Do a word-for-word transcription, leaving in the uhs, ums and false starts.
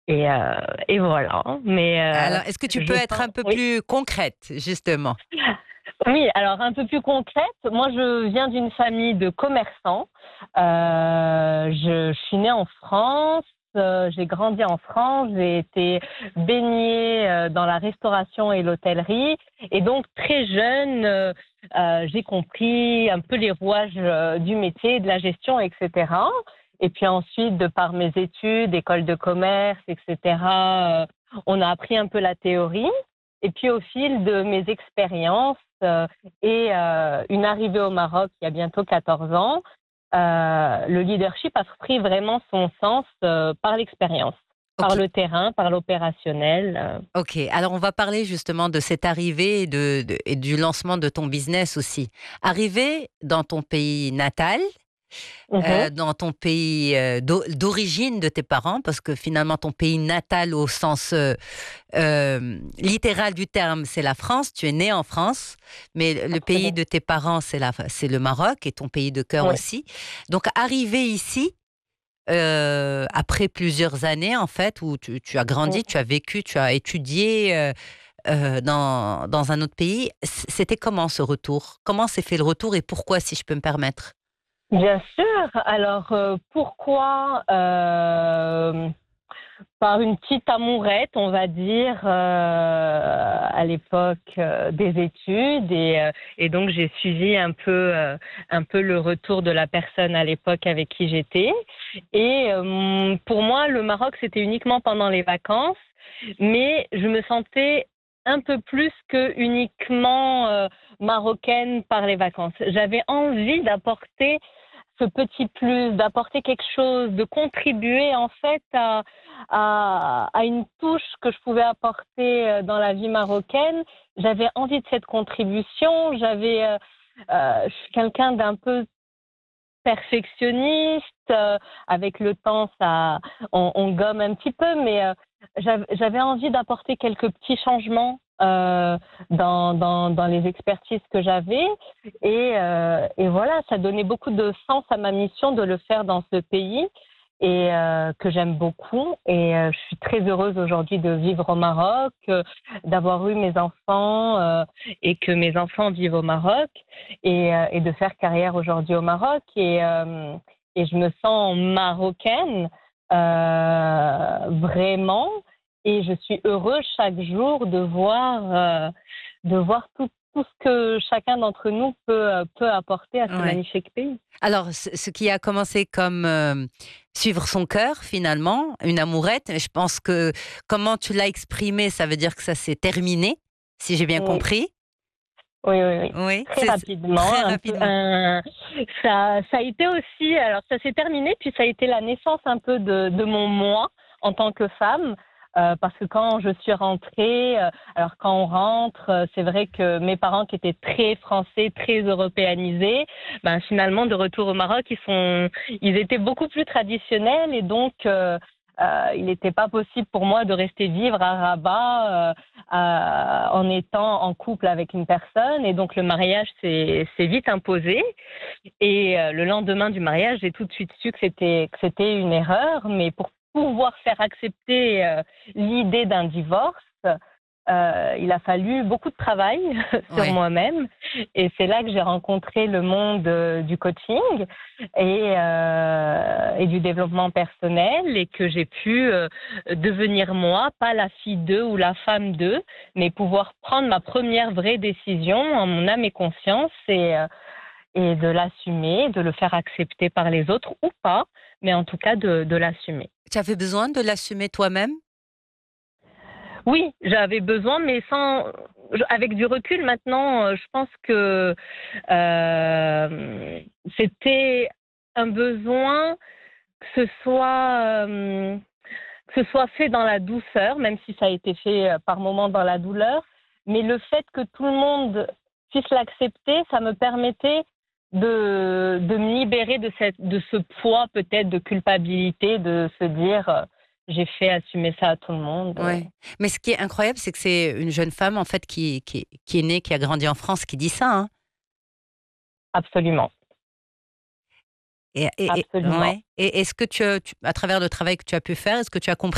Et, euh, et voilà. Mais euh, Alors, est-ce que tu je peux être pense, un peu oui. plus concrète, justement? Oui, alors un peu plus concrète, moi je viens d'une famille de commerçants. Euh, je, je suis née en France, euh, j'ai grandi en France, j'ai été baignée euh, dans la restauration et l'hôtellerie. Et donc très jeune, euh, euh, j'ai compris un peu les rouages euh, du métier, de la gestion, et cetera. Et puis ensuite, de par mes études, école de commerce, et cetera, euh, on a appris un peu la théorie. Et puis au fil de mes expériences euh, et euh, une arrivée au Maroc il y a bientôt quatorze ans, euh, le leadership a pris vraiment son sens euh, par l'expérience, par Ok, le terrain, par l'opérationnel. euh. ok. Alors, on va parler justement de cette arrivée et, de, de- et du lancement de ton business aussi. Arriver dans ton pays natal, Mhm. euh, dans ton pays euh, d'o- d'origine de tes parents, parce que finalement, ton pays natal au sens euh, euh, littéral du terme, c'est la France. Tu es né en France, mais le pays Absolument. de tes parents, c'est la, c'est le Maroc et ton pays de cœur Oui. aussi. Donc, arriver ici, euh, après plusieurs années, en fait, où tu, tu as grandi, tu Mm. as vécu, tu as étudié euh, euh, dans, dans un autre pays, c- c'était comment ce retour? Comment s'est fait le retour et pourquoi, si je peux me permettre? Bien sûr. Alors euh, pourquoi euh, par une petite amourette, on va dire, euh, à l'époque euh, des études, et, euh, et donc j'ai suivi un peu, euh, un peu le retour de la personne à l'époque avec qui j'étais. Et euh, pour moi, le Maroc, c'était uniquement pendant les vacances, mais je me sentais un peu plus que uniquement euh, marocaine par les vacances. J'avais envie d'apporter ce petit plus, d'apporter quelque chose, de contribuer en fait à, à, à une touche que je pouvais apporter euh, dans la vie marocaine. J'avais envie de cette contribution. J'avais, euh, euh, je suis quelqu'un d'un peu perfectionniste. Euh, avec le temps, ça, on, on gomme un petit peu, mais euh, j'avais, j'avais envie d'apporter quelques petits changements euh, dans, dans, dans les expertises que j'avais. Et, euh, et voilà, ça donnait beaucoup de sens à ma mission de le faire dans ce pays et euh, que j'aime beaucoup. Et euh, je suis très heureuse aujourd'hui de vivre au Maroc, euh, d'avoir eu mes enfants euh, et que mes enfants vivent au Maroc et, euh, et de faire carrière aujourd'hui au Maroc. Et, euh, et je me sens marocaine euh, vraiment. Et je suis heureuse chaque jour de voir, euh, de voir tout, tout ce que chacun d'entre nous peut, peut apporter à ce Ouais. magnifique pays. Alors, ce ce qui a commencé comme euh, suivre son cœur, finalement, une amourette, je pense que comment tu l'as exprimé, ça veut dire que ça s'est terminé, si j'ai bien Oui. compris. Oui, oui, oui. Oui, Très c'est rapidement, très un peu, rapidement. un, ça, ça a été aussi, alors ça s'est terminé, puis ça a été la naissance un peu de, de mon moi en tant que femme, euh, parce que quand je suis rentrée, euh, alors quand on rentre, euh, c'est vrai que mes parents qui étaient très français, très européanisés, ben finalement de retour au Maroc, ils sont, ils étaient beaucoup plus traditionnels et donc euh, euh, il n'était pas possible pour moi de rester vivre à Rabat. Euh, euh, en étant en couple avec une personne. Et donc, le mariage s'est vite imposé. Et euh, le lendemain du mariage, j'ai tout de suite su que c'était que c'était une erreur. Mais pour pouvoir faire accepter euh, l'idée d'un divorce, euh, il a fallu beaucoup de travail sur Ouais. moi-même. Et c'est là que j'ai rencontré le monde euh, du coaching et, euh, et du développement personnel et que j'ai pu euh, devenir moi, pas la fille d'eux ou la femme d'eux, mais pouvoir prendre ma première vraie décision en mon âme et conscience et, euh, et de l'assumer, de le faire accepter par les autres ou pas, mais en tout cas de, de l'assumer. Tu avais besoin de l'assumer toi-même? Oui, j'avais besoin, mais sans, avec du recul maintenant, euh, je pense que euh, c'était un besoin que ce soit euh, que ce soit fait dans la douceur, même si ça a été fait euh, par moments dans la douleur. Mais le fait que tout le monde puisse l'accepter, ça me permettait de, de me libérer de, cette, de ce poids peut-être de culpabilité, de se dire euh, j'ai fait assumer ça à tout le monde. euh. Ouais. Mais ce qui est incroyable, c'est que c'est une jeune femme, en fait, qui, qui, qui est née, qui a grandi en France, qui dit ça, hein. Absolument, Et, et, et- absolument. ouais. Et est-ce que tu, as- tu- à travers le travail que tu as pu faire, est-ce que tu as compris